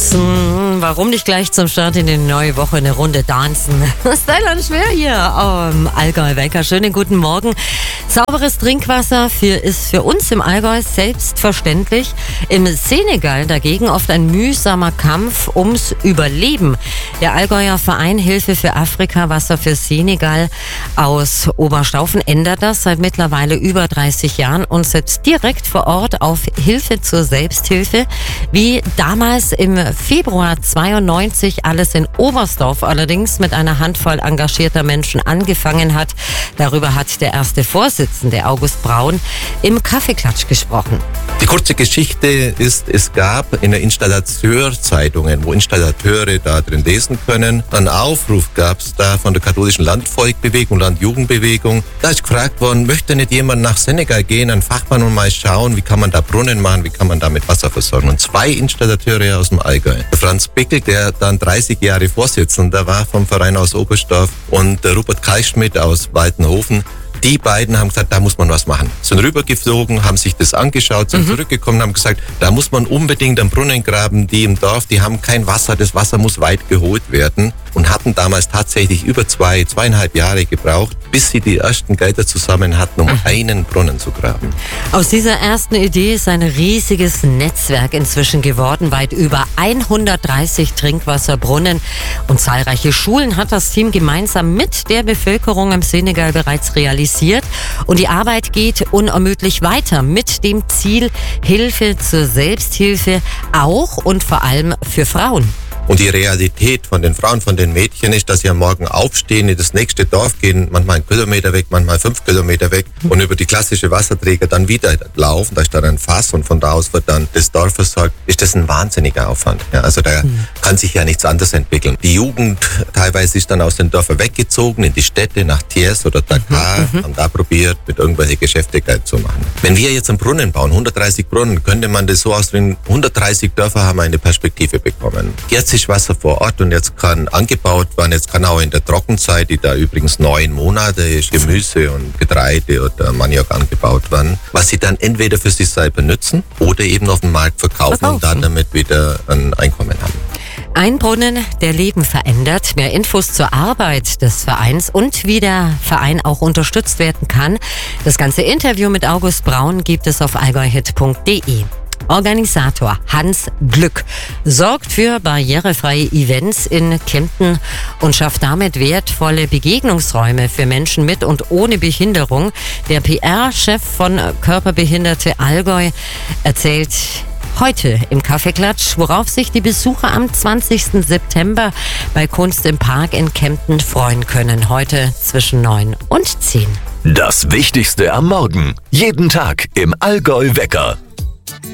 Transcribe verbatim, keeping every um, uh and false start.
tanzen. Warum nicht gleich zum Start in die neue Woche eine Runde tanzen? Styler schwer hier am Allgäu-Wecker. Schönen guten Morgen. Sauberes Trinkwasser für, ist für uns im Allgäu selbstverständlich. Im Senegal dagegen oft ein mühsamer Kampf ums Überleben. Der Allgäuer Verein Hilfe für Afrika, Wasser für Senegal aus Oberstaufen ändert das seit mittlerweile über dreißig Jahren und setzt direkt vor Ort auf Hilfe zur Selbsthilfe. Wie damals im Februar zweiundneunzig alles in Oberstdorf allerdings mit einer Handvoll engagierter Menschen angefangen hat. Darüber hat der erste Vorsitzende August Braun im Kaffeeklatsch gesprochen. Die kurze Geschichte ist, es gab in der Installateurzeitungen, wo Installateure da drin lesen können, einen Aufruf gab es da von der katholischen Landvolkbewegung, Landjugendbewegung. Da ist gefragt worden, möchte nicht jemand nach Senegal gehen, ein Fachmann, und mal schauen, wie kann man da Brunnen machen, wie kann man da mit Wasser versorgen. Und zwei Installateure aus dem Allgäu. Der Franz Bickel, der dann dreißig Jahre Vorsitzender war vom Verein aus Oberstdorf, und der Rupert Kalschmidt aus Waltenhofen. Die beiden haben gesagt, da muss man was machen. Sind rübergeflogen, haben sich das angeschaut, sind mhm. zurückgekommen, haben gesagt, da muss man unbedingt einen Brunnen graben. Die im Dorf, die haben kein Wasser, das Wasser muss weit geholt werden. Und hatten damals tatsächlich über zwei, zweieinhalb Jahre gebraucht, bis sie die ersten Gelder zusammen hatten, um mhm. einen Brunnen zu graben. Aus dieser ersten Idee ist ein riesiges Netzwerk inzwischen geworden. Weit über hundertdreißig Trinkwasserbrunnen und zahlreiche Schulen hat das Team gemeinsam mit der Bevölkerung im Senegal bereits realisiert. Und die Arbeit geht unermüdlich weiter mit dem Ziel Hilfe zur Selbsthilfe, auch und vor allem für Frauen. Und die Realität von den Frauen, von den Mädchen ist, dass sie am Morgen aufstehen, in das nächste Dorf gehen, manchmal einen Kilometer weg, manchmal fünf Kilometer weg, und über die klassische Wasserträger dann wieder laufen. Da ist dann ein Fass und von da aus wird dann das Dorf versorgt. Ist das ein wahnsinniger Aufwand. Ja, also da mhm. kann sich ja nichts anderes entwickeln. Die Jugend teilweise ist dann aus den Dörfern weggezogen in die Städte, nach Thiès oder Dakar, mhm. haben da probiert, mit irgendwelchen Geschäfte Geld zu machen. Wenn wir jetzt einen Brunnen bauen, hundertdreißig Brunnen, könnte man das so ausdrücken, hundertdreißig Dörfer haben eine Perspektive bekommen. Jetzt ist Wasser vor Ort und jetzt kann angebaut werden, jetzt kann auch in der Trockenzeit, die da übrigens neun Monate ist, Gemüse und Getreide oder Maniok angebaut werden, was sie dann entweder für sich selber nutzen oder eben auf dem Markt verkaufen, verkaufen. und dann damit wieder ein Einkommen haben. Ein Brunnen, der Leben verändert. Mehr Infos zur Arbeit des Vereins und wie der Verein auch unterstützt werden kann. Das ganze Interview mit August Braun gibt es auf allgäuhit punkt de. Organisator Hans Glück sorgt für barrierefreie Events in Kempten und schafft damit wertvolle Begegnungsräume für Menschen mit und ohne Behinderung. Der P R-Chef von Körperbehinderte Allgäu erzählt heute im Kaffeeklatsch, worauf sich die Besucher am zwanzigsten September bei Kunst im Park in Kempten freuen können. Heute zwischen neun und zehn. Das Wichtigste am Morgen. Jeden Tag im Allgäu-Wecker.